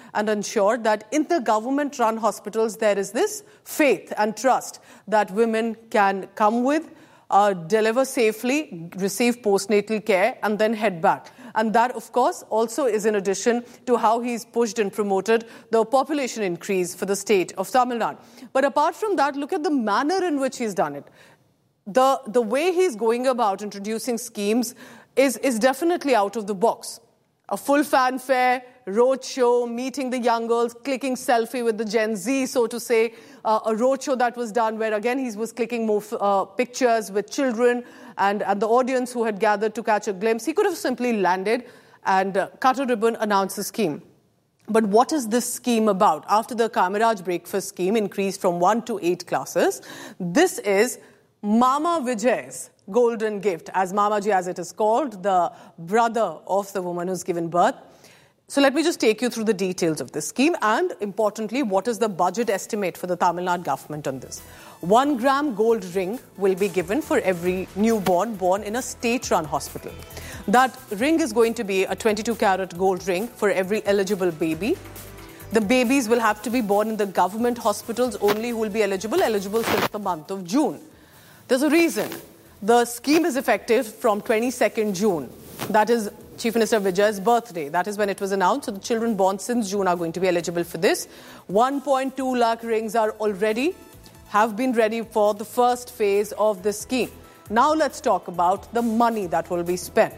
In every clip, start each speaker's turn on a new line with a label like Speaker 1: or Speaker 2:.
Speaker 1: and ensured that in the government-run hospitals there is this faith and trust that women can come with, deliver safely, receive postnatal care, and then head back. And that, of course, also is in addition to how he's pushed and promoted the population increase for the state of Tamil Nadu. But apart from that, look at the manner in which he's done it. The way he's going about introducing schemes is definitely out of the box. A full fanfare, roadshow, meeting the young girls, clicking selfie with the Gen Z, so to say. A roadshow that was done where, again, he was clicking more pictures with children and the audience who had gathered to catch a glimpse. He could have simply landed and cut a ribbon, announced the scheme. But what is this scheme about? After the Kamaraj Breakfast Scheme increased from 1 to 8 classes, this is Mama Vijay's golden gift, as Mamaji as it is called, the brother of the woman who's given birth. So let me just take you through the details of this scheme and, importantly, what is the budget estimate for the Tamil Nadu government on this. 1 gram gold ring will be given for every newborn born in a state-run hospital. That ring is going to be a 22-carat gold ring for every eligible baby. The babies will have to be born in the government hospitals only, who will be eligible since the month of June. There's a reason. The scheme is effective from 22nd June. That is Chief Minister Vijay's birthday. That is when it was announced. So the children born since June are going to be eligible for this. 1.2 lakh rings have been ready for the first phase of this scheme. Now let's talk about the money that will be spent.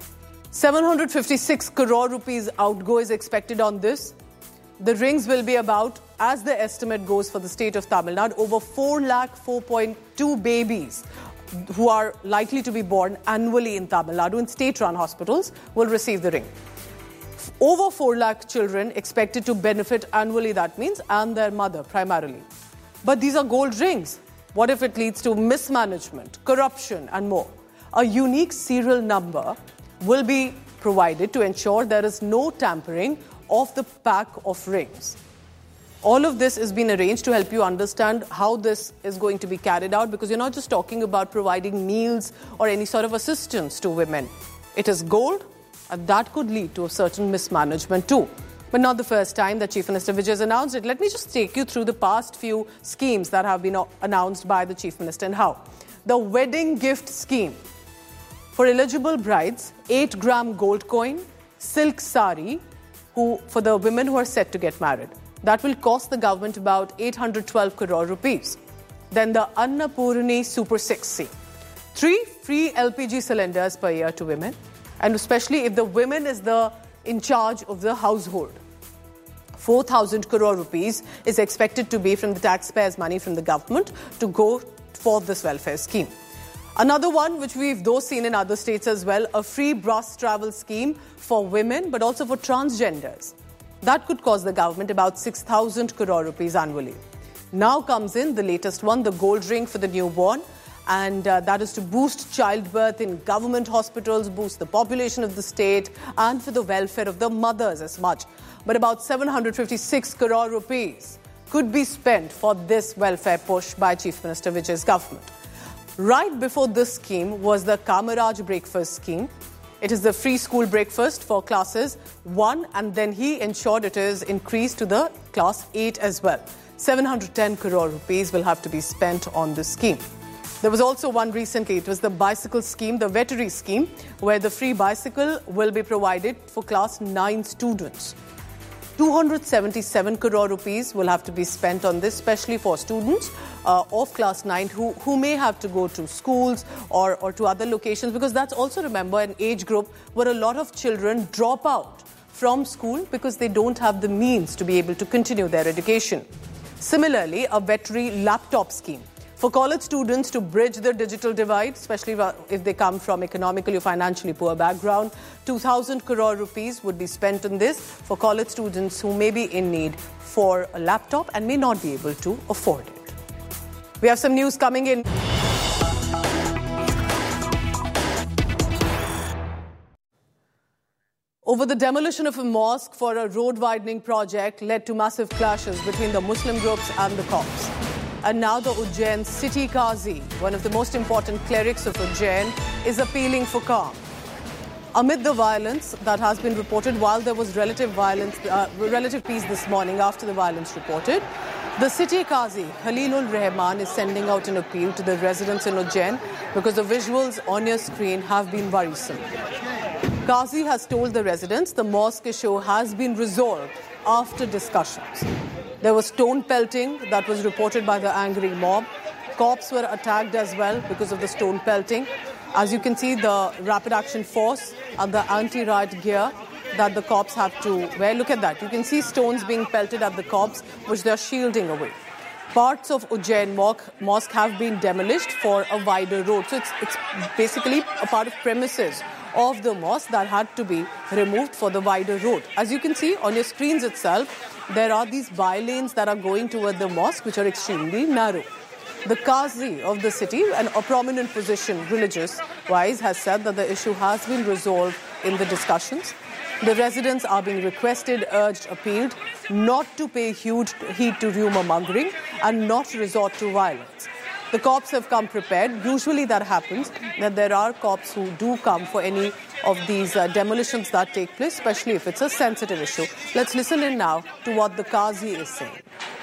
Speaker 1: 756 crore rupees outgo is expected on this. The rings will be about, as the estimate goes for the state of Tamil Nadu, over 4.2 babies who are likely to be born annually in Tamil Nadu in state-run hospitals will receive the ring. Over 4 lakh children expected to benefit annually, that means, and their mother primarily. But these are gold rings. What if it leads to mismanagement, corruption and more? A unique serial number will be provided to ensure there is no tampering of the pack of rings. All of this has been arranged to help you understand how this is going to be carried out, because you're not just talking about providing meals or any sort of assistance to women. It is gold, and that could lead to a certain mismanagement too. But not the first time that Chief Minister Vijay has announced it. Let me just take you through the past few schemes that have been announced by the Chief Minister and how. The wedding gift scheme. For eligible brides, 8 gram gold coin, silk sari, for the women who are set to get married. That will cost the government about 812 crore rupees. Then the Annapurni Super 6C. 3 free LPG cylinders per year to women, and especially if the women is in charge of the household. 4,000 crore rupees is expected to be from the taxpayers' money from the government to go for this welfare scheme. Another one which we've seen in other states as well, a free bus travel scheme for women but also for transgenders. That could cost the government about 6,000 crore rupees annually. Now comes in the latest one, the gold ring for the newborn, and that is to boost childbirth in government hospitals, boost the population of the state, and for the welfare of the mothers as much. But about 756 crore rupees could be spent for this welfare push by Chief Minister Vijay's government. Right before this scheme was the Kamaraj Breakfast Scheme. It is the free school breakfast for classes 1, and then he ensured it is increased to the class 8 as well. 710 crore rupees will have to be spent on this scheme. There was also one recently, it was the bicycle scheme, the veterinary scheme, where the free bicycle will be provided for class 9 students. 277 crore rupees will have to be spent on this, especially for students of class 9 who may have to go to schools or to other locations, because that's also, remember, an age group where a lot of children drop out from school because they don't have the means to be able to continue their education. Similarly, a veterinary laptop scheme for college students to bridge the digital divide, especially if they come from economically or financially poor background. 2,000 crore rupees would be spent on this for college students who may be in need for a laptop and may not be able to afford it. We have some news coming in. Over the demolition of a mosque for a road widening project led to massive clashes between the Muslim groups and the Copts. And now the Ujjain city Qazi, one of the most important clerics of Ujjain, is appealing for calm. amid the violence that has been reported while there was relative peace this morning after the violence reported. The city Qazi, Khalilur Rahman, is sending out an appeal to the residents in Ujjain because the visuals on your screen have been worrisome. Qazi has told the residents the mosque issue has been resolved after discussions. There was stone pelting that was reported by the angry mob. Cops were attacked as well because of the stone pelting. As you can see, the rapid action force and the anti-riot gear that the cops have to wear. Look at that. You can see stones being pelted at the cops, which they are shielding away. Parts of Ujjain Mosque have been demolished for a wider road. So it's basically a part of premises of the mosque that had to be removed for the wider road. As you can see on your screens itself, there are these by-lanes that are going toward the mosque, which are extremely narrow. The Qazi of the city, and a prominent position religious-wise, has said that the issue has been resolved in the discussions. The residents are being requested, urged, appealed not to pay huge heed to rumour mongering and not resort to violence. The cops have come prepared. Usually that happens, that there are cops who do come for any of these demolitions that take place, especially if it's a sensitive issue. Let's listen in now to what the Qazi is saying.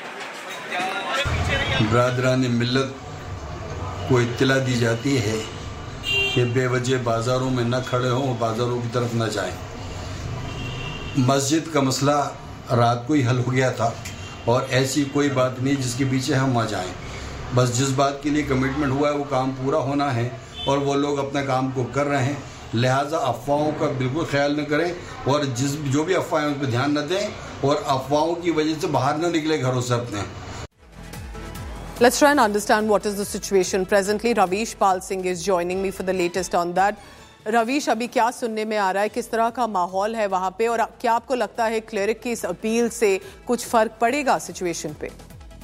Speaker 2: बरादरान मिल्लत को इत्तला दी जाती है कि बेवजह बाज़ारों में न खड़े हों और बाज़ारों की तरफ न जाएं। मस्जिद का मसला रात को ही हल हो गया था और ऐसी कोई बात नहीं जिसके पीछे हम आ जाएं। बस जिस बात के लिए कमिटमेंट हुआ है वो काम पूरा होना है और वो लोग अपने काम को कर रहे हैं। लिहाजा अफवाहों का बिल्कुल ख्याल न करें और जो भी अफवाहें उन पर ध्यान न दें और अफवाहों की वजह से बाहर न निकले घरों से अपने।
Speaker 1: Let's try and understand what is the situation presently. Ravish Pal Singh is joining me for the latest on that. Ravish, अभी क्या सुनने में आ रहा है, किस तरह का माहौल है वहाँ पे और क्या आपको लगता है क्लेरिक की इस अपील से कुछ फर्क पड़ेगा सिचुएशन पे?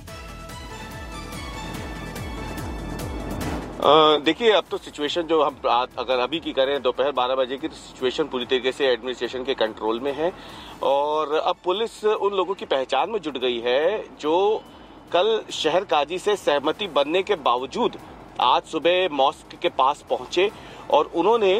Speaker 3: देखिए, अब तो सिचुएशन जो हम अगर अभी की करें दोपहर 12 बजे की, तो सिचुएशन पूरी तरीके से एडमिनिस्ट्रेशन के कंट्रोल में है और अब पुलिस उन लोगों की पहचान में जुट गई है जो कल शहर काजी से सहमति बनने के बावजूद आज सुबह मॉस्क के पास पहुंचे और उन्होंने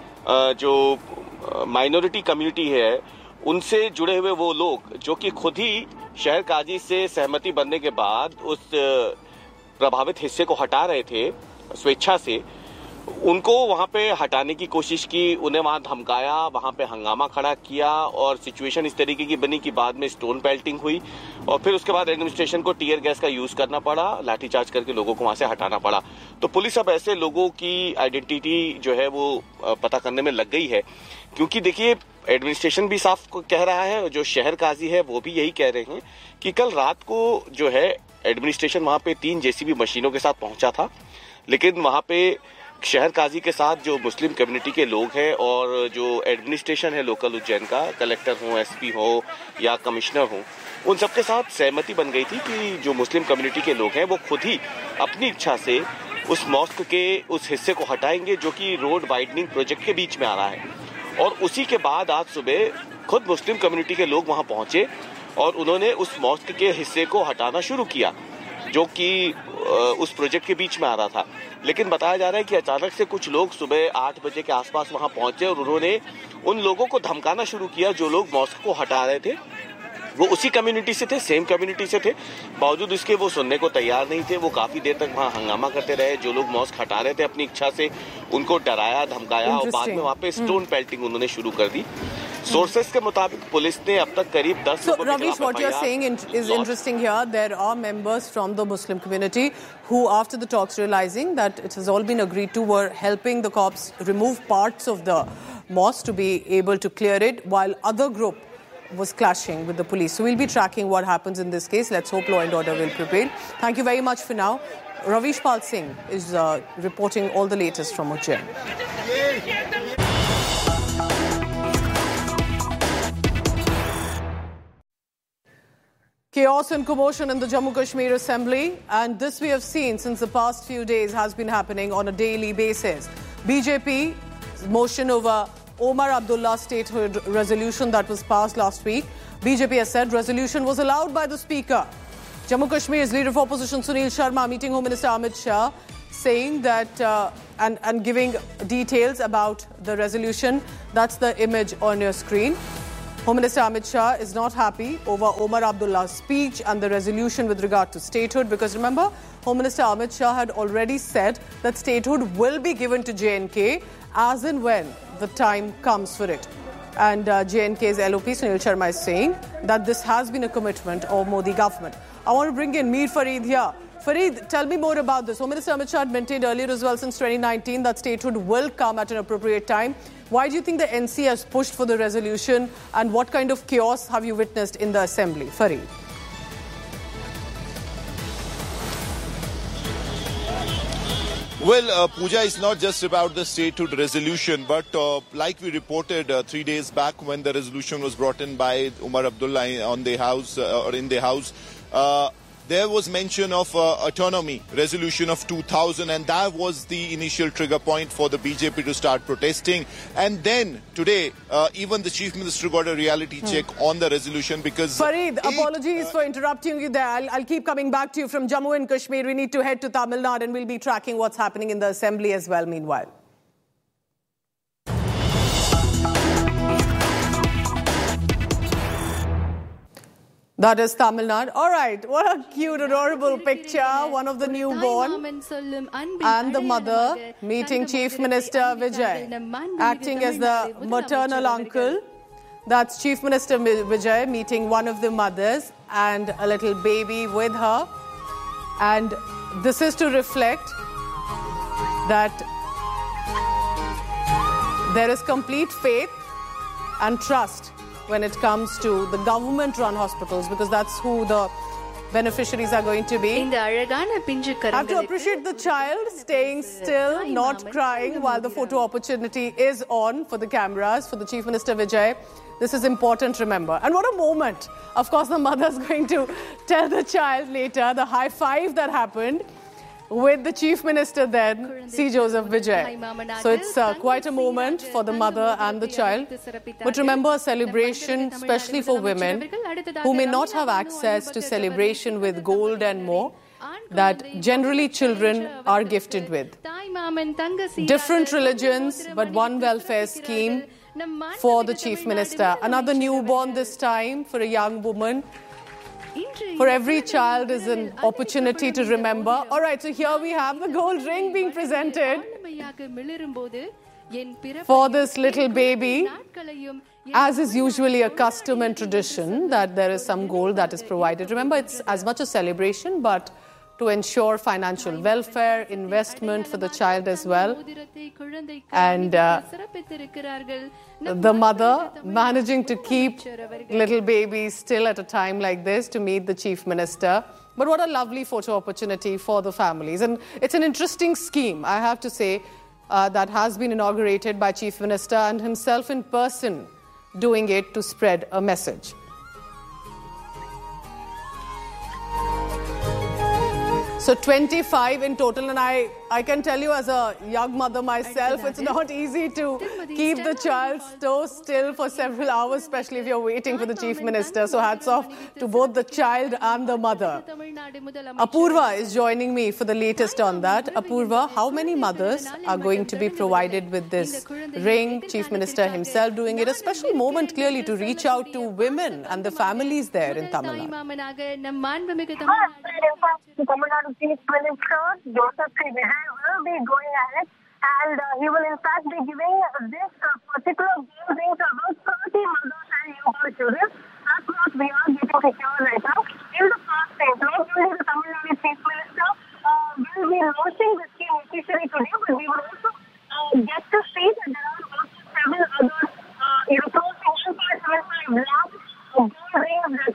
Speaker 3: जो माइनॉरिटी कम्युनिटी है उनसे जुड़े हुए वो लोग जो कि खुद ही शहर काजी से सहमति बनने के बाद उस प्रभावित हिस्से को हटा रहे थे स्वेच्छा से, उनको वहां पे हटाने की कोशिश की, उन्हें वहां धमकाया, वहां पे हंगामा खड़ा किया और सिचुएशन इस तरीके की बनी कि बाद में स्टोन पेल्टिंग हुई और फिर उसके बाद एडमिनिस्ट्रेशन को टीयर गैस का यूज करना पड़ा, लाठीचार्ज करके लोगों को वहां से हटाना पड़ा। तो पुलिस अब ऐसे लोगों की आइडेंटिटी जो है वो पता करने में लग गई है, क्योंकि देखिए एडमिनिस्ट्रेशन भी साफ कह रहा है और जो शहर काजी है वो भी यही कह रहे हैं कि कल रात को जो है एडमिनिस्ट्रेशन वहां पे 3 जेसीबी मशीनों के साथ पहुंचा था, लेकिन वहां पे शहर काजी के साथ जो मुस्लिम कम्युनिटी के लोग हैं और जो एडमिनिस्ट्रेशन है लोकल उज्जैन का, कलेक्टर हो, एसपी हो या कमिश्नर हो, उन सबके साथ सहमति बन गई थी कि जो मुस्लिम कम्युनिटी के लोग हैं वो खुद ही अपनी इच्छा से उस मॉस्क के उस हिस्से को हटाएंगे जो कि रोड वाइडनिंग प्रोजेक्ट के बीच में आ रहा है। और उसी के बाद आज सुबह खुद मुस्लिम कम्युनिटी के लोग वहां पहुंचे और उन्होंने उस मॉस्क के हिस्से को हटाना शुरू किया जो कि उस प्रोजेक्ट के बीच में आ रहा था। लेकिन बताया जा रहा है कि अचानक से कुछ लोग सुबह 8 बजे के आसपास वहां पहुंचे और उन्होंने उन लोगों को धमकाना शुरू किया जो लोग मॉस्क को हटा रहे थे। वो उसी कम्युनिटी से थे, सेम कम्युनिटी से थे, बावजूद इसके वो सुनने को तैयार नहीं थे। वो काफी देर तक वहां हंगामा करते रहे। जो लोग मॉस्क हटा रहे थे अपनी इच्छा से उनको डराया, धमकाया और बाद में वहां पे स्टोन पेल्टिंग उन्होंने शुरू कर दी। सोर्सेस के मुताबिक पुलिस ने अब तक करीब 10
Speaker 1: लोगों के खिलाफ what you're saying is interesting here. There are members from the Muslim community who, after the talks, realizing that it has all been agreed to, were helping the cops remove parts of the mosque to be able to clear it, while other group was clashing with the police. So we'll be tracking what happens in this case. Let's hope law and order will prevail. Thank you very much for now. Ravish Pal Singh is reporting all the latest from Ujjain. Chaos and commotion in the Jammu Kashmir Assembly, and this we have seen since the past few days has been happening on a daily basis. BJP motion over Omar Abdullah's statehood resolution that was passed last week. BJP has said resolution was allowed by the Speaker. Jammu Kashmir's Leader of Opposition Sunil Sharma meeting Home Minister Amit Shah saying that and giving details about the resolution. That's the image on your screen. Home Minister Amit Shah is not happy over Omar Abdullah's speech and the resolution with regard to statehood, because remember, Home Minister Amit Shah had already said that statehood will be given to J&K as and when the time comes for it. And J&K's LOP Sunil Sharma is saying that this has been a commitment of Modi government. I want to bring in Mir Farid here. Farid, tell me more about this. Home Minister Amit Shah had maintained earlier as well since 2019 that statehood will come at an appropriate time. Why do you think the NC has pushed for the resolution, and what kind of chaos have you witnessed in the assembly? Farid.
Speaker 4: Well, Pooja, is not just about the statehood resolution, but like we reported 3 days back when the resolution was brought in by Omar Abdullah on the House or in the House, there was mention of autonomy resolution of 2000, and that was the initial trigger point for the BJP to start protesting. And then today, even the Chief Minister got a reality check on the resolution, because...
Speaker 1: Farid, apologies for interrupting you there. I'll keep coming back to you from Jammu and Kashmir. We need to head to Tamil Nadu, and we'll be tracking what's happening in the assembly as well meanwhile. That is Tamil Nadu. All right, what a cute, adorable picture. One of the newborn and the mother meeting Chief Minister Vijay, acting as the maternal uncle. That's Chief Minister Vijay meeting one of the mothers and a little baby with her. And this is to reflect that there is complete faith and trust when it comes to the government-run hospitals, because that's who the beneficiaries are going to be. I have to appreciate the child staying still, not crying while the photo opportunity is on for the cameras, for the Chief Minister Vijay. This is important, remember. And what a moment. Of course, the mother's going to tell the child later the high five that happened with the Chief Minister then, C. Joseph Vijay. So it's quite a moment for the mother and the child. But remember, a celebration, especially for women who may not have access to celebration with gold and more, that generally children are gifted with. Different religions, but one welfare scheme for the Chief Minister. Another newborn this time for a young woman. For every child is an opportunity to remember. All right, so here we have the gold ring being presented for this little baby. As is usually a custom and tradition, that there is some gold that is provided. Remember, it's as much a celebration, but to ensure financial welfare, investment for the child as well. And the mother managing to keep little baby still at a time like this to meet the Chief Minister. But what a lovely photo opportunity for the families. And it's an interesting scheme, I have to say, that has been inaugurated by Chief Minister and himself in person doing it to spread a message. So 25 in total, and I can tell you as a young mother myself, it's not easy to keep the child so still for several hours, especially if you're waiting for the Chief Minister. So hats off to both the child and the mother. Apurva is joining me for the latest on that. Apurva, how many mothers are going to be provided with this ring? Chief Minister himself doing it. A special moment clearly to reach out to women and the families there in Tamil Nadu.
Speaker 5: Tamil Nadu Chief Minister Joseph Vijay will be going ahead, and he will in fact be giving this particular gold ring to about 30 mothers and newborn children. That's what we are getting to hear right now. In the first phase, not only the Tamil Nadu Chief Minister will be launching the scheme officially today, but we will also get to see that there are also 7 other, close to 1.75 lakh gold rings that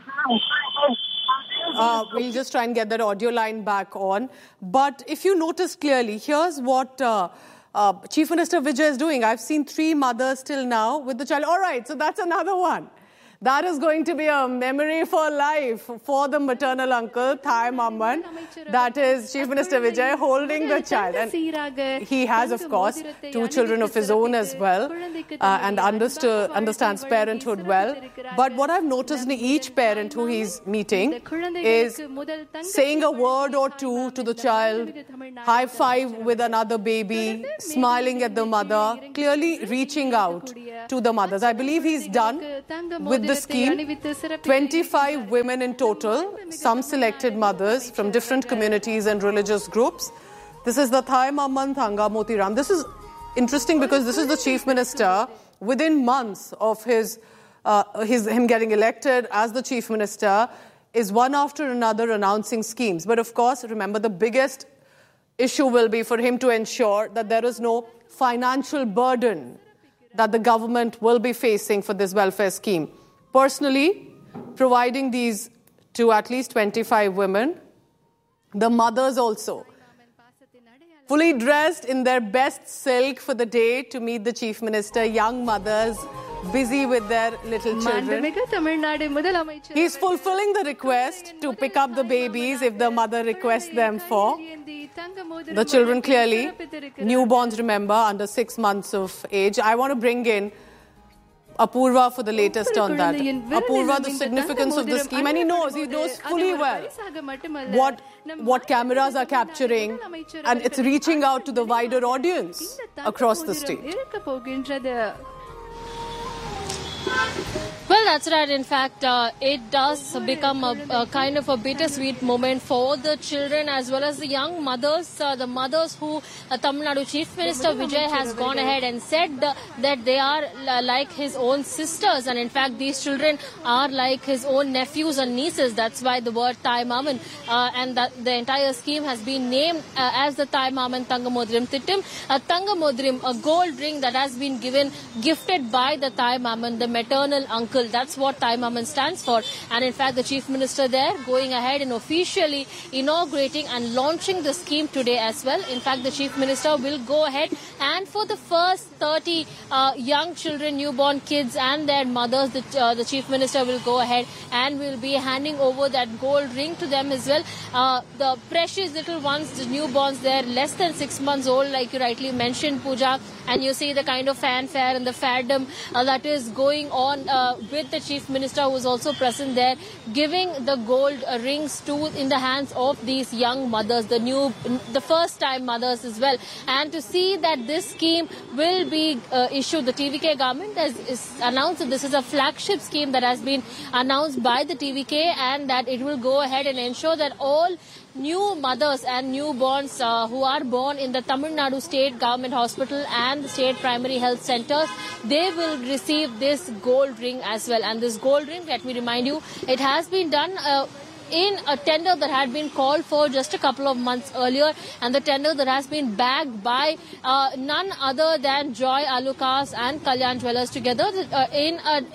Speaker 1: we'll just try and get that audio line back on. But if you notice clearly, here's what Chief Minister Vijay is doing. I've seen 3 mothers till now with the child. All right, so that's another one. That is going to be a memory for life for the maternal uncle, Thai Mamman. That is Chief Minister Vijay holding the child. And he has, of course, 2 children of his own as well and understands parenthood well. But what I've noticed in each parent who he's meeting is saying a word or two to the child, high five with another baby, smiling at the mother, clearly reaching out to the mothers. I believe he's done with the scheme, 25 women in total, some selected mothers from different communities and religious groups. This is the Thai Mamman Thanga Motiram. This is interesting because this is the Chief Minister within months of him getting elected as the Chief Minister, is one after another announcing schemes. But of course, remember, the biggest issue will be for him to ensure that there is no financial burden that the government will be facing for this welfare scheme. Personally, providing these to at least 25 women, the mothers also, fully dressed in their best silk for the day to meet the Chief Minister, young mothers busy with their little children. He's fulfilling the request to pick up the babies if the mother requests them for. The children clearly, newborns, remember, under 6 months of age. I want to bring in Apurva for the latest on that. Apurva, the significance of the scheme, and he knows fully well what cameras are capturing, and it's reaching out to the wider audience across the state.
Speaker 6: Well, that's right. In fact, it does become a kind of a bittersweet moment for the children as well as the young mothers. The mothers who Tamil Nadu Chief Minister Vijay has gone ahead and said that they are like his own sisters. And in fact, these children are like his own nephews and nieces. That's why the word Thai Mamman and the entire scheme has been named as the Thai Mamman Thangamodiram Thittam. Thangamodiram, a gold ring that has been gifted by the Thai Mamman, the maternal uncle. That's what Thai Mamman stands for. And in fact, the Chief Minister there going ahead and officially inaugurating and launching the scheme today as well. In fact, the Chief Minister will go ahead and for the first 30 young children, newborn kids and their mothers, the Chief Minister will go ahead and will be handing over that gold ring to them as well. The precious little ones, the newborns, they're less than 6 months old, like you rightly mentioned, Pooja. And you see the kind of fanfare and the fandom that is going on with the Chief Minister, who is also present there, giving the gold rings in the hands of these young mothers, the first-time mothers as well. And to see that this scheme will be issued, the TVK government has announced that this is a flagship scheme that has been announced by the TVK, and that it will go ahead and ensure that all new mothers and newborns who are born in the Tamil Nadu State Government Hospital and the State Primary Health Centers, they will receive this gold ring as well. And this gold ring, let me remind you, it has been done in a tender that had been called for just a couple of months earlier, and the tender that has been bagged by none other than Joy Alucas and Kalyan Jewellers together in an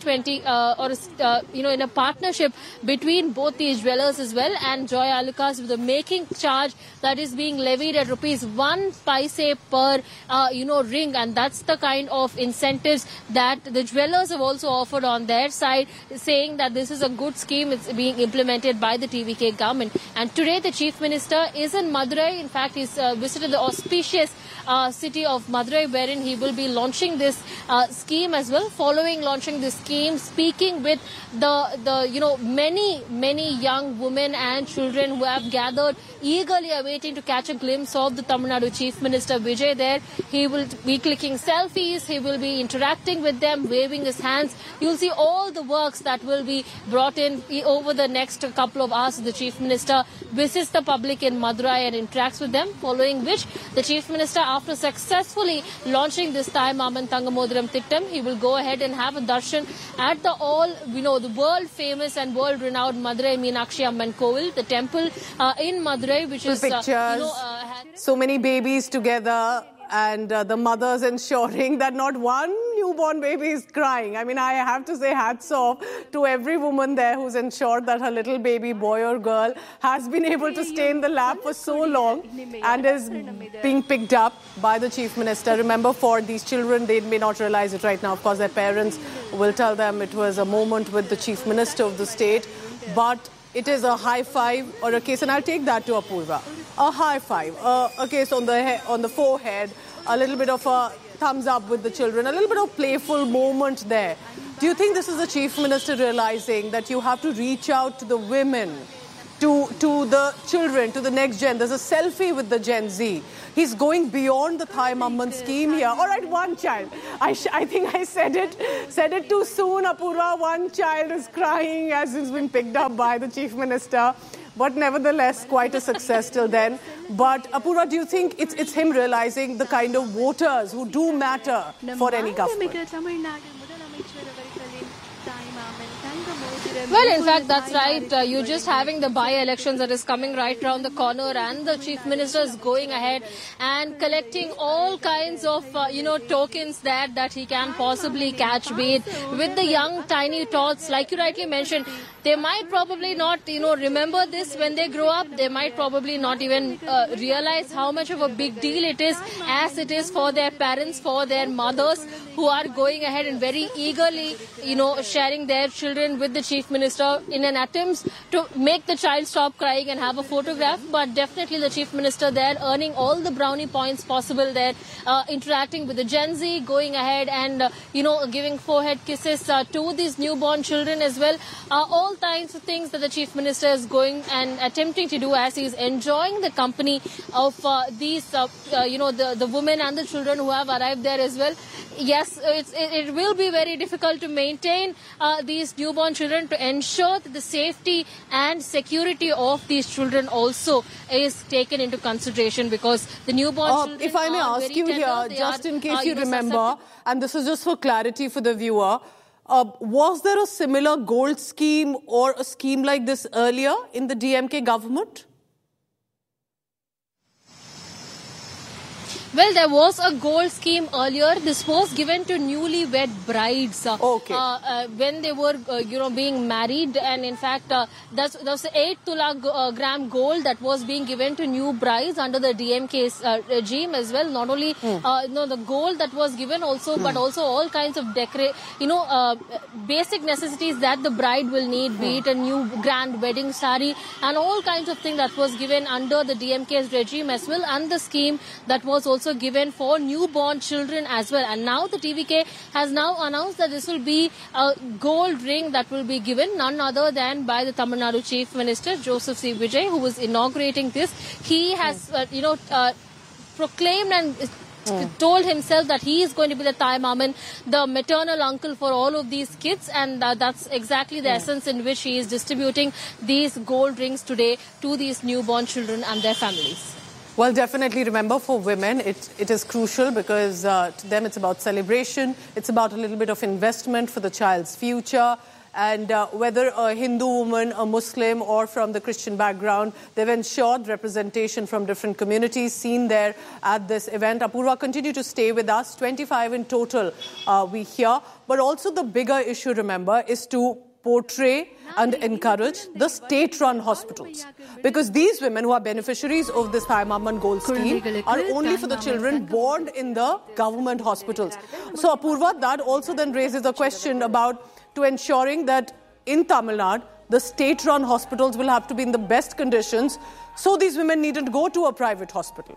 Speaker 6: 80-20 in a partnership between both these jewellers as well, and Joy Alucas with a making charge that is being levied at rupees 1 paise per ring, and that's the kind of incentives that the jewellers have also offered on their side, saying that this is a good scheme. It's being implemented by the TVK government. And today the Chief Minister is in Madurai. In fact, he's visited the auspicious city of Madurai, wherein he will be launching this scheme as well. Following launching this scheme, speaking with the many young women and children who have gathered eagerly awaiting to catch a glimpse of the Tamil Nadu Chief Minister Vijay there. He will be clicking selfies, he will be interacting with them, waving his hands. You'll see all the works that will be brought in over the next couple of hours. The Chief Minister visits the public in Madurai and interacts with them, following which the Chief Minister, after successfully launching this Thai Mamman Thangamodiram Thittam, he will go ahead and have a darshan at the world famous and world renowned Madurai Meenakshi Amman Kovil, the temple in Madurai, which is
Speaker 1: pictures, so many babies together, and the mothers ensuring that not one newborn baby is crying. I mean, I have to say hats off to every woman there who's ensured that her little baby, boy or girl, has been able to stay in the lap for so long and is being picked up by the Chief Minister. Remember, for these children, they may not realize it right now. Of course, their parents will tell them it was a moment with the Chief Minister of the state. But it is a high five or a kiss, and I'll take that to Apurva. A high five, a kiss on the forehead, a little bit of a thumbs up with the children, a little bit of playful moment there. Do you think this is the Chief Minister realizing that you have to reach out to the women, to the children, to the next gen? There's a selfie with the Gen Z. He's going beyond the Thai Mamman scheme here. All right, one child. I think I said it too soon, Apurva. One child is crying as he's been picked up by the Chief Minister. But nevertheless, quite a success till then. But Apurva, do you think it's him realizing the kind of voters who do matter for any government?
Speaker 6: Well, in fact, that's right. You're just having the by-elections that is coming right around the corner, and the Chief Minister is going ahead and collecting all kinds of, tokens that he can possibly catch bait with the young, tiny tots. Like you rightly mentioned, they might probably not, remember this when they grow up. They might probably not even realize how much of a big deal it is, as it is for their parents, for their mothers, who are going ahead and very eagerly, sharing their children with the Chief Minister in an attempt to make the child stop crying and have a photograph. But definitely the Chief Minister there earning all the brownie points possible there, interacting with the Gen Z, going ahead and, giving forehead kisses to these newborn children as well. All kinds of things that the Chief Minister is going and attempting to do as he is enjoying the company of these, the women and the children who have arrived there as well. Yes, it will be very difficult to maintain these newborn children, to ensure that the safety and security of these children also is taken into consideration, because the newborn children,
Speaker 1: if I may ask you here, just in case you remember, and this is just for clarity for the viewer, was there a similar gold scheme or a scheme like this earlier in the DMK government?
Speaker 6: Well, there was a gold scheme earlier. This was given to newlywed brides when they were, being married. And in fact, that was 8 gram gold that was being given to new brides under the DMK's regime as well. Not only the gold that was given also, but also all kinds of basic necessities that the bride will need, be it a new grand wedding sari and all kinds of things that was given under the DMK's regime as well. And the scheme that was also given for newborn children as well. And now the TVK has now announced that this will be a gold ring that will be given, none other than by the Tamil Nadu Chief Minister Joseph C. Vijay, who was inaugurating this. He has, proclaimed and told himself that he is going to be the Thai Mamman, the maternal uncle for all of these kids, and that's exactly the essence in which he is distributing these gold rings today to these newborn children and their families.
Speaker 1: Well, definitely remember, for women, it is crucial, because to them it's about celebration. It's about a little bit of investment for the child's future. And whether a Hindu woman, a Muslim, or from the Christian background, they've ensured representation from different communities seen there at this event. Apurva, continue to stay with us. 25 in total we hear. But also the bigger issue, remember, is to portray and encourage the state-run hospitals. Because these women who are beneficiaries of this Thai Mamman Gold scheme are only for the children born in the government hospitals. So, Apurva, that also then raises a question about to ensuring that in Tamil Nadu, the state-run hospitals will have to be in the best conditions, so these women needn't go to a private hospital.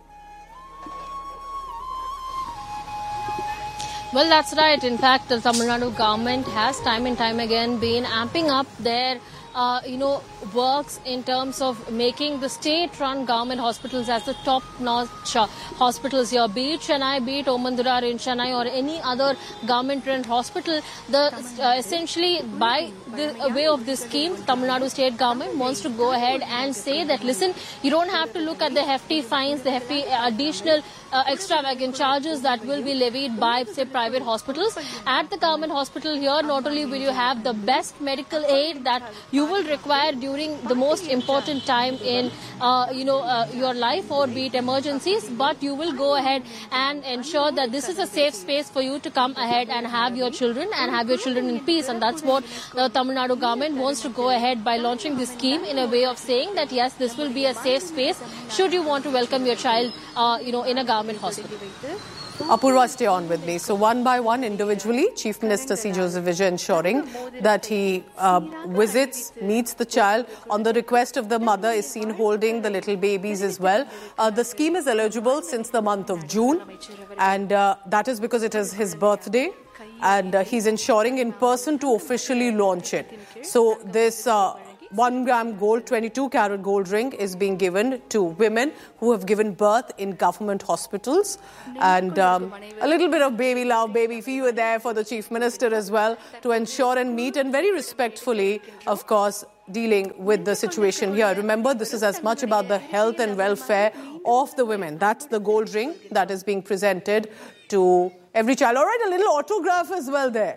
Speaker 6: Well, that's right. In fact, the Tamil Nadu government has time and time again been amping up their works in terms of making the state-run government hospitals as the top-notch hospitals here, be it Chennai, be it Omandurar in Chennai, or any other government-run hospital. Essentially, by way of this scheme, Tamil Nadu state government wants to go ahead and say that, listen, you don't have to look at the hefty fines, the hefty additional extravagant charges that will be levied by, say, private hospitals. At the government hospital here, not only will you have the best medical aid that you will require during the most important time in, your life, or be it emergencies, but you will go ahead and ensure that this is a safe space for you to come ahead and have your children in peace. And that's what the Tamil Nadu government wants to go ahead by launching this scheme in a way of saying that, yes, this will be a safe space should you want to welcome your child, in a government hospital.
Speaker 1: Apurva, stay on with me. So one by one, individually, Chief Minister C. Joseph Vijay ensuring that he visits, meets the child. On the request of the mother, is seen holding the little babies as well. The scheme is eligible since the month of June, and that is because it is his birthday, and he's ensuring in person to officially launch it. So this 1 gram gold, 22 carat gold ring is being given to women who have given birth in government hospitals. And a little bit of baby love, baby feel there for the Chief Minister as well, to ensure and meet, and very respectfully, of course, dealing with the situation here. Remember, this is as much about the health and welfare of the women. That's the gold ring that is being presented to every child. All right, a little autograph as well there.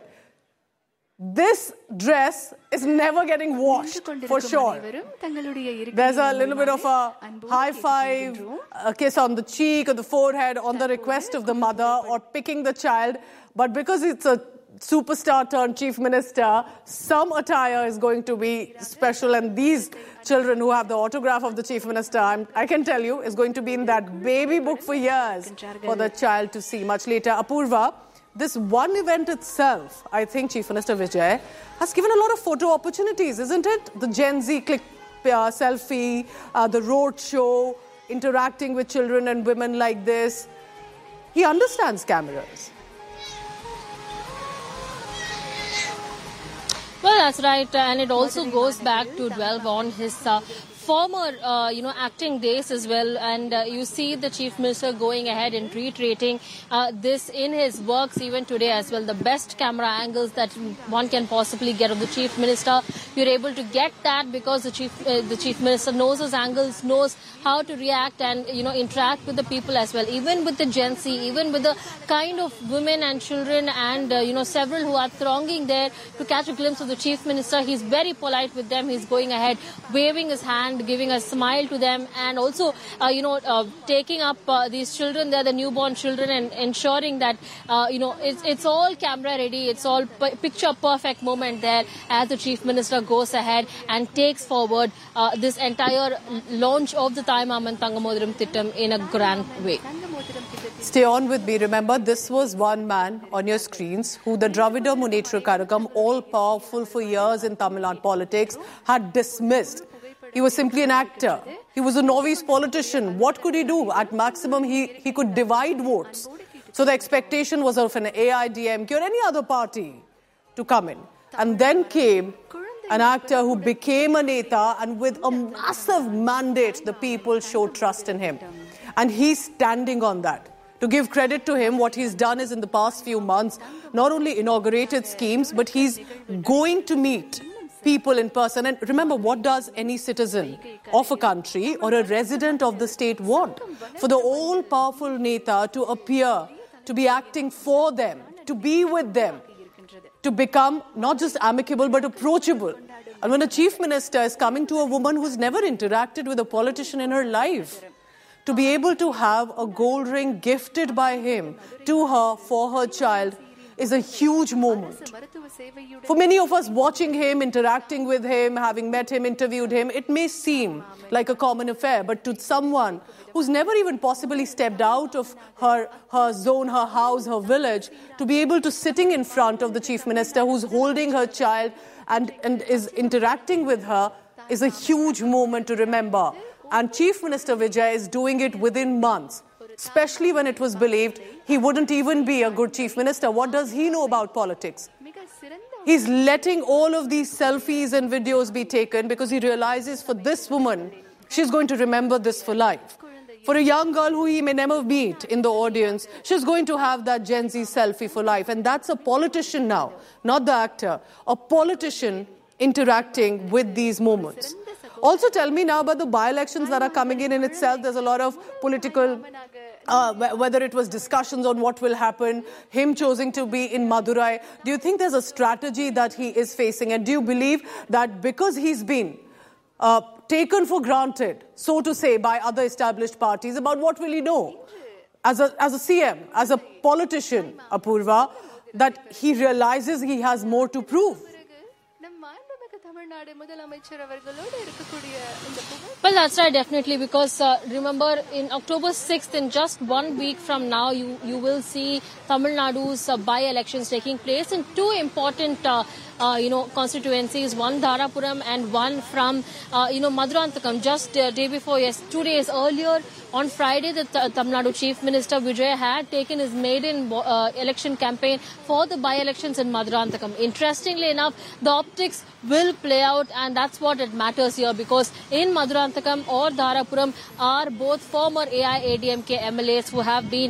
Speaker 1: This dress is never getting washed, for sure. There's a little bit of a high five, a kiss on the cheek or the forehead on the request of the mother, or picking the child. But because it's a superstar turned Chief Minister, some attire is going to be special. And these children who have the autograph of the Chief Minister, I can tell you, is going to be in that baby book for years for the child to see much later. Apurva, this one event itself, I think Chief Minister Vijay has given a lot of photo opportunities, isn't it? The Gen Z click selfie, the road show, interacting with children and women like this. He understands cameras.
Speaker 6: Well, that's right, and it also goes back to dwell on his former, acting days as well. And you see the Chief Minister going ahead and reiterating this in his works even today as well. The best camera angles that one can possibly get of the Chief Minister, you're able to get that because the Chief Minister knows his angles, knows how to react and, interact with the people as well. Even with the Gen Z, even with the kind of women and children and, several who are thronging there to catch a glimpse of the Chief Minister. He's very polite with them. He's going ahead, waving his hand, giving a smile to them, and also, taking up these children there, the newborn children, and ensuring that, it's all camera ready. It's all picture perfect moment there as the Chief Minister goes ahead and takes forward this entire launch of the Thayamaman Thangamodiram Thittam in a grand way.
Speaker 1: Stay on with me. Remember, this was one man on your screens who the Dravida Munnetra Kazhagam, all powerful for years in Tamil Nadu politics, had dismissed. He was simply an actor. He was a novice politician. What could he do? At maximum, he could divide votes. So the expectation was of an AIDMK or any other party to come in. And then came an actor who became a Neta, and with a massive mandate, the people showed trust in him. And he's standing on that. To give credit to him, what he's done is in the past few months, not only inaugurated schemes, but he's going to meet people in person. And remember, what does any citizen of a country or a resident of the state want? For the all-powerful Neta to appear, to be acting for them, to be with them, to become not just amicable but approachable. And when a Chief Minister is coming to a woman who's never interacted with a politician in her life, to be able to have a gold ring gifted by him to her for her child is a huge moment. For many of us watching him, interacting with him, having met him, interviewed him, it may seem like a common affair, but to someone who's never even possibly stepped out of her zone, her house, her village, to be able to sitting in front of the Chief Minister who's holding her child and is interacting with her is a huge moment to remember. And Chief Minister Vijay is doing it within months, especially when it was believed he wouldn't even be a good Chief Minister. What does he know about politics? He's letting all of these selfies and videos be taken because he realizes for this woman, she's going to remember this for life. For a young girl who he may never meet in the audience, she's going to have that Gen Z selfie for life. And that's a politician now, not the actor. A politician interacting with these moments. Also, tell me now about the by-elections that are coming in itself. There's a lot of political, whether it was discussions on what will happen, him choosing to be in Madurai. Do you think there's a strategy that he is facing? And do you believe that because he's been taken for granted, so to say, by other established parties, about what will he know as a CM, as a politician, Apurva, that he realizes he has more to prove?
Speaker 6: Well, that's right, definitely, because remember, in October 6th, in just 1 week from now, you will see Tamil Nadu's by-elections taking place in two important constituencies, one Dharapuram and one from, Maduranthakam. Just day before, 2 days earlier, on Friday, the Tamil Nadu Chief Minister Vijay had taken his maiden election campaign for the by-elections in Maduranthakam. Interestingly enough, the optics will play out, and that's what it matters here, because in Maduranthakam or Dharapuram are both former AIADMK MLAs who have been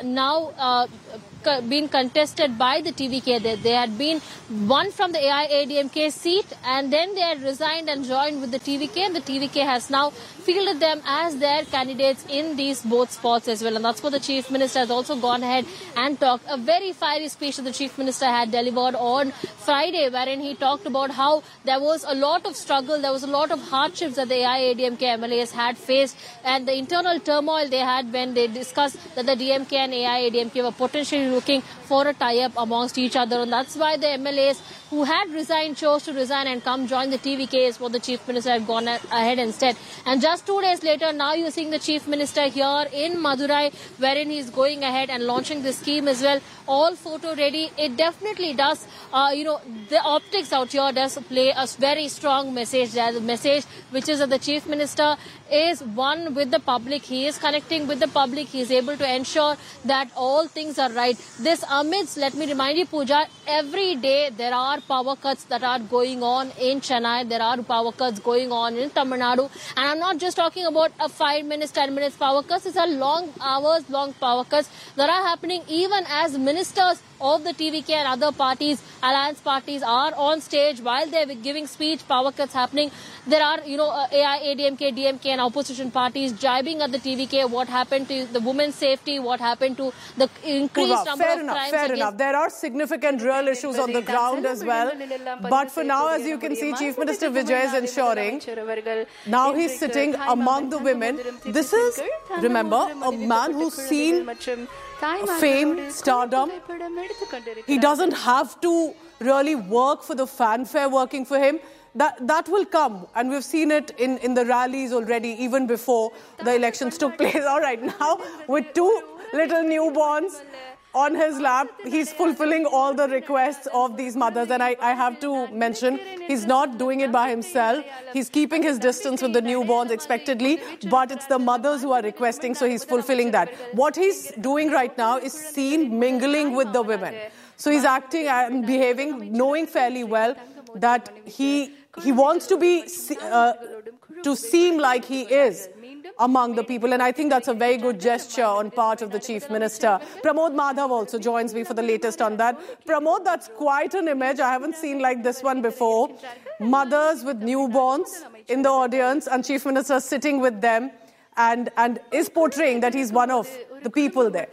Speaker 6: now been contested by the TVK. They had been one from the AIADMK seat, and then they had resigned and joined with the TVK, and the TVK has now fielded them as their candidates in these both spots as well. And that's what the Chief Minister has also gone ahead and talked. A very fiery speech that the Chief Minister had delivered on Friday, wherein he talked about how there was a lot of struggle, there was a lot of hardships that the AIADMK MLAs had faced, and the internal turmoil they had when they discussed that the DMK and AIADMK were potentially looking for a tie-up amongst each other. And that's why the MLAs who had resigned chose to resign and come join the TVK, is what the Chief Minister had gone ahead instead. And just 2 days later, now you're seeing the Chief Minister here in Madurai, wherein he's going ahead and launching this scheme as well. All photo ready. It definitely does, the optics out here does play a very strong message. There's a message which is that the Chief Minister is one with the public. He is connecting with the public. He is able to ensure that all things are right. This amidst, let me remind you, Pooja, every day there are power cuts that are going on in Chennai. There are power cuts going on in Tamil Nadu. And I'm not just talking about a 5 minutes, 10 minutes power cuts. These are long hours, long power cuts that are happening even as ministers of the TVK and other parties, alliance parties, are on stage while they're giving speech. Power cuts happening. There are, AIADMK, DMK and opposition parties jibing at the TVK. What happened to the women's safety? What happened to the increased number of crimes?
Speaker 1: Fair enough. There are significant real issues on the ground as well. But for now, as you can see, Chief Minister Vijay is ensuring. Now he's sitting among the women. This is, remember, a man who's seen fame, stardom. He doesn't have to really work for the fanfare working for him. That will come, and we've seen it in the rallies already, even before the elections took place. All right, now with 2 little newborns on his lap, he's fulfilling all the requests of these mothers. And I have to mention, he's not doing it by himself. He's keeping his distance with the newborns expectedly, but it's the mothers who are requesting, so he's fulfilling that. What he's doing right now is seen mingling with the women. So he's acting and behaving, knowing fairly well that he wants to be to seem like he is among the people, and I think that's a very good gesture on part of the Chief Minister. Pramod Madhav also joins me for the latest on that. Pramod, that's quite an image. I haven't seen like this one before. Mothers with newborns in the audience, and Chief Minister sitting with them and is portraying that he's one of the people there.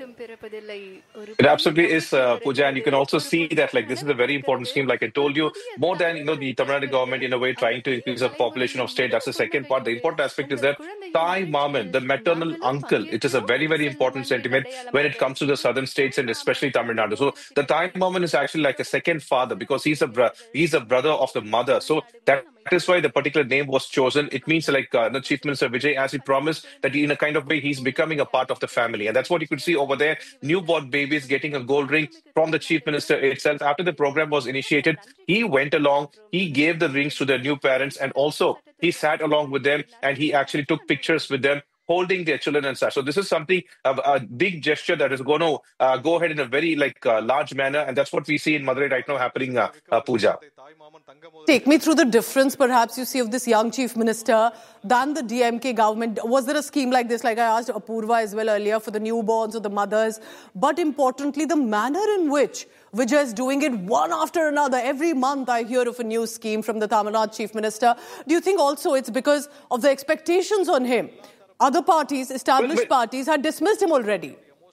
Speaker 7: It absolutely is, Pooja, and you can also see that this is a very important scheme. Like I told you, more than the Tamil Nadu government in a way trying to increase the population of state. That's the second part. The important aspect is that Thai Maman, the maternal uncle, it is a very, very important sentiment when it comes to the southern states and especially Tamil Nadu. So the Thai Maman is actually like a second father because he's a brother of the mother. So that is why the particular name was chosen. It means the Chief Minister Vijay, as he promised, that in a kind of way he's becoming a part of the family. And that's what you could see over there. Newborn babies getting a gold ring from the Chief Minister itself. After the program was initiated, he went along, he gave the rings to their new parents, and also he sat along with them and he actually took pictures with them holding their children and such. So this is something, a big gesture that is going to go ahead in a very large manner. And that's what we see in Madurai right now happening, Pooja.
Speaker 1: Take me through the difference, perhaps, you see, of this young chief minister than the DMK government. Was there a scheme like this, like I asked Apurva as well earlier, for the newborns or the mothers? But importantly, the manner in which Vijay is doing it one after another. Every month I hear of a new scheme from the Tamil Nadu chief minister. Do you think also it's because of the expectations on him? Other parties, established parties, had dismissed him already.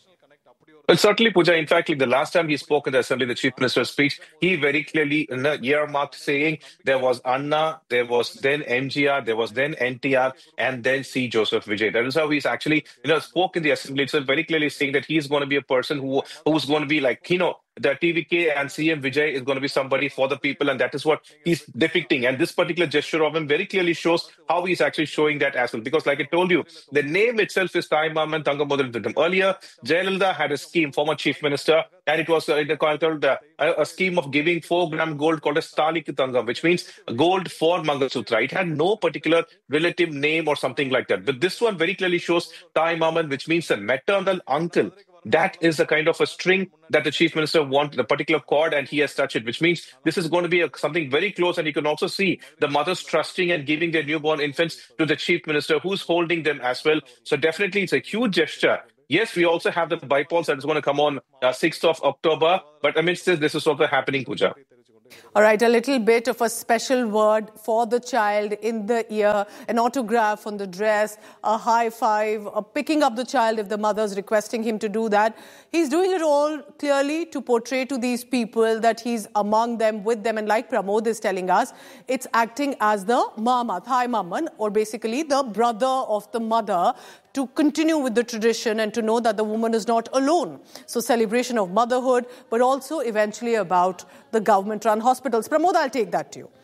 Speaker 7: Well, certainly, Pooja. In fact, the last time he spoke in the Assembly, the Chief Minister's speech, he very clearly earmarked saying there was Anna, there was then MGR, there was then NTR, and then C. Joseph Vijay. That is how he's actually, spoke in the Assembly itself, very clearly saying that he's going to be a person who's going to be like, the TVK and CM Vijay is going to be somebody for the people, and that is what he's depicting. And this particular gesture of him very clearly shows how he's actually showing that as well. Because like I told you, the name itself is Thai Maman Thangamudal. Earlier, Jayalalitha had a scheme, former chief minister, and it was called a scheme of giving 4-gram gold called as Talik Thangam, which means gold for Mangalsutra. It had no particular relative name or something like that. But this one very clearly shows Thai Maman, which means a maternal uncle. That is the kind of a string that the chief minister wants, the particular chord, and he has touched it, which means this is going to be something very close. And you can also see the mothers trusting and giving their newborn infants to the chief minister, who's holding them as well. So definitely it's a huge gesture. Yes, we also have the bypolls that is going to come on 6th of October. But amidst this is also happening, Pooja.
Speaker 1: All right, a little bit of a special word for the child in the ear, an autograph on the dress, a high five, picking up the child if the mother's requesting him to do that. He's doing it all clearly to portray to these people that he's among them, with them. And like Pramod is telling us, it's acting as the mama, Thai Maman, or basically the brother of the mother, to continue with the tradition and to know that the woman is not alone. So celebration of motherhood, but also eventually about the government-run hospitals. Pramod, I'll take that to you.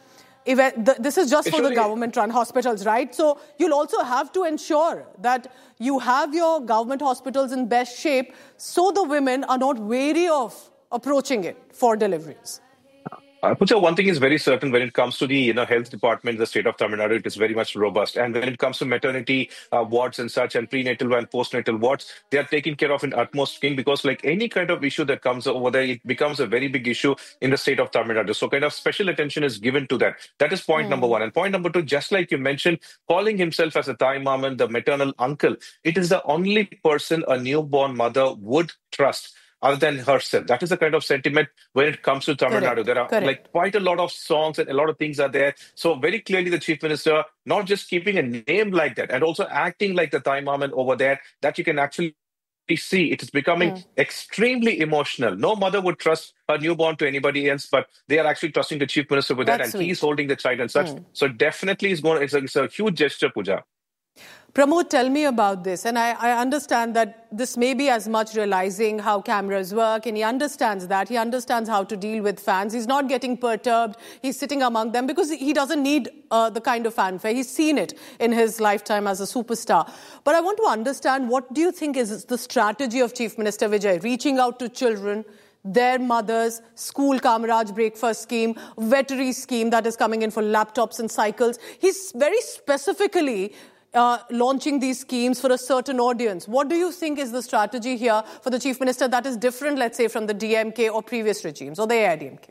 Speaker 1: This is just for the government-run hospitals, right? So you'll also have to ensure that you have your government hospitals in best shape so the women are not wary of approaching it for deliveries.
Speaker 7: Pooja, one thing is very certain when it comes to the health department in the state of Tamil Nadu, it is very much robust. And when it comes to maternity wards and such, and prenatal and postnatal wards, they are taken care of in utmost king, because like any kind of issue that comes over there, it becomes a very big issue in the state of Tamil Nadu. So kind of special attention is given to that. That is point number one. And point number two, just like you mentioned, calling himself as a Thai Maman, the maternal uncle, it is the only person a newborn mother would trust other than herself. That is the kind of sentiment when it comes to Tamil Nadu. There are like quite a lot of songs and a lot of things are there. So very clearly the chief minister not just keeping a name like that and also acting like the Thai Maman over there, that you can actually see it is becoming extremely emotional. No mother would trust her newborn to anybody else, but they are actually trusting the chief minister with that, and he's holding the child and such. So definitely it's a huge gesture, Pooja.
Speaker 1: Pramod, tell me about this. And I understand that this may be as much realizing how cameras work, and he understands that. He understands how to deal with fans. He's not getting perturbed. He's sitting among them because he doesn't need the kind of fanfare. He's seen it in his lifetime as a superstar. But I want to understand, what do you think is the strategy of Chief Minister Vijay? Reaching out to children, their mothers, school Kamaraj breakfast scheme, veterinary scheme that is coming in for laptops and cycles. He's very specifically launching these schemes for a certain audience. What do you think is the strategy here for the Chief Minister that is different, let's say, from the DMK or previous regimes or the AIDMK?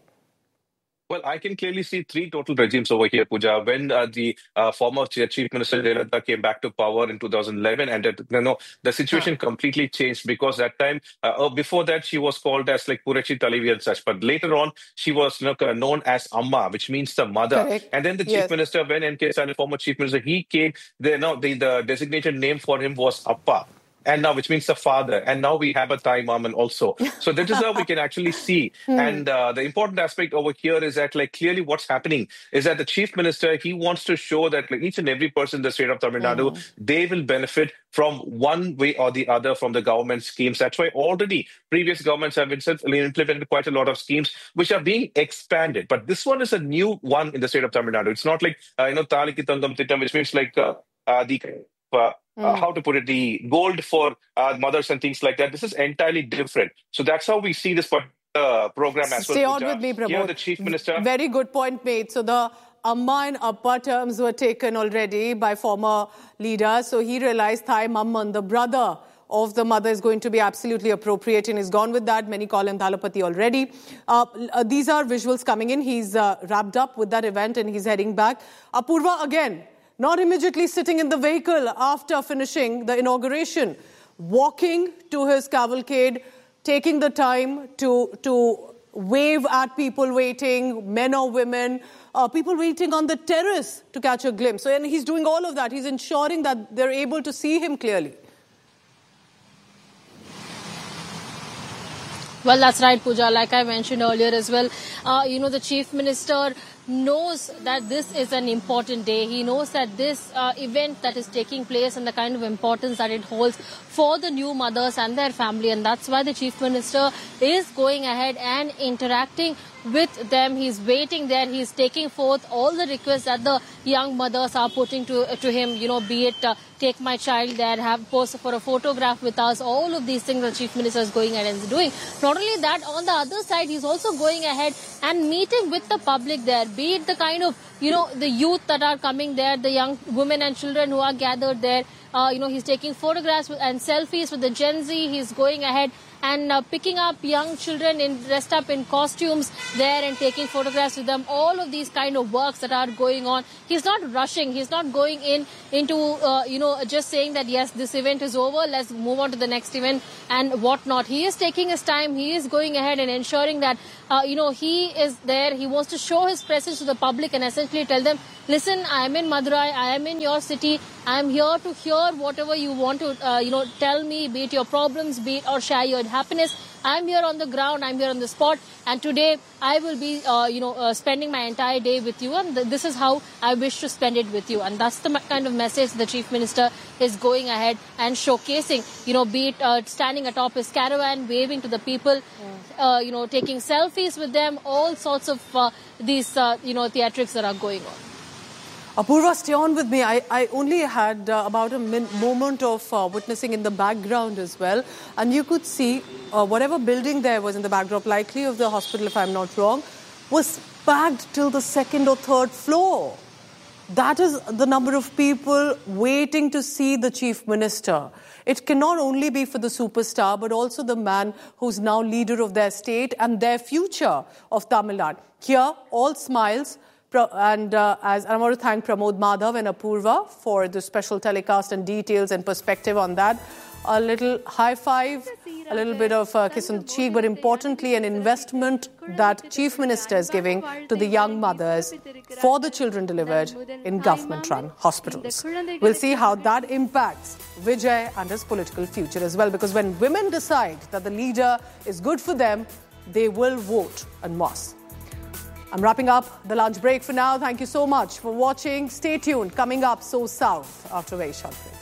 Speaker 7: Well, I can clearly see three total regimes over here, Pooja. When the former Chief Minister Jayalalitha came back to power in 2011, and the situation completely changed, because that time, before that, she was called as like Purachi Talevi and such. But later on, she was known as Amma, which means the mother. Correct. And then the Chief Minister, when NK Sani, former Chief Minister, he came, the designated name for him was Appa. And now, which means the father. And now we have a Thai Maman also. So that is how we can actually see. And the important aspect over here is that, like, clearly what's happening is that the chief minister, he wants to show that like, each and every person in the state of Tamil Nadu, they will benefit from one way or the other from the government schemes. That's why already previous governments have implemented quite a lot of schemes which are being expanded. But this one is a new one in the state of Tamil Nadu. It's not like, Thaliki Thangam Thittam, which means like how to put it, the gold for mothers and things like that. This is entirely different. So that's how we see this program as well.
Speaker 1: Stay on with me, Pramod.
Speaker 7: Here, the Chief Minister.
Speaker 1: Very good point made. So the Amma and Appa terms were taken already by former leaders. So he realized Thai Mamman, the brother of the mother, is going to be absolutely appropriate, and he's gone with that. Many call him Thalapati already. These are visuals coming in. He's wrapped up with that event and he's heading back. Apurva again, not immediately sitting in the vehicle after finishing the inauguration, walking to his cavalcade, taking the time to wave at people waiting, men or women, people waiting on the terrace to catch a glimpse. So, and he's doing all of that. He's ensuring that they're able to see him clearly.
Speaker 6: Well, that's right, Pooja. Like I mentioned earlier as well, the Chief Minister knows that this is an important day. He knows that this event that is taking place and the kind of importance that it holds for the new mothers and their family. And that's why the Chief Minister is going ahead and interacting with them. He's waiting there. He's taking forth all the requests that the young mothers are putting to him, be it take my child there, have pose for a photograph with us. All of these things the Chief Minister is going ahead and doing. Not only that, on the other side, he's also going ahead and meeting with the public there, be it the kind of, the youth that are coming there, the young women and children who are gathered there. He's taking photographs and selfies with the Gen Z. He's going ahead and picking up young children dressed up in costumes there and taking photographs with them. All of these kind of works that are going on. He's not rushing. He's not going into just saying that, yes, this event is over, let's move on to the next event and whatnot. He is taking his time. He is going ahead and ensuring that, he is there. He wants to show his presence to the public and essentially tell them, listen, I am in Madurai, I am in your city, I am here to hear whatever you want to, tell me, be it your problems, be it or share your happiness. I am here on the ground, I am here on the spot, and today I will be, spending my entire day with you, and this is how I wish to spend it with you. And that's the kind of message the Chief Minister is going ahead and showcasing, be it standing atop his caravan, waving to the people, taking selfies with them, all sorts of these, theatrics that are going on.
Speaker 1: Apurva, stay on with me. I only had about a moment of witnessing in the background as well. And you could see whatever building there was in the backdrop, likely of the hospital, if I'm not wrong, was packed till the second or third floor. That is the number of people waiting to see the Chief Minister. It cannot only be for the superstar, but also the man who's now leader of their state and their future of Tamil Nadu. Here, all smiles. And I want to thank Pramod Madhav and Apurva for the special telecast and details and perspective on that. A little high five, a little bit of a kiss on the cheek, but importantly an investment that Chief Minister is giving to the young mothers for the children delivered in government-run hospitals. We'll see how that impacts Vijay and his political future as well, because when women decide that the leader is good for them, they will vote en masse. I'm wrapping up the lunch break for now. Thank you so much for watching. Stay tuned. Coming up, So South after a very short break.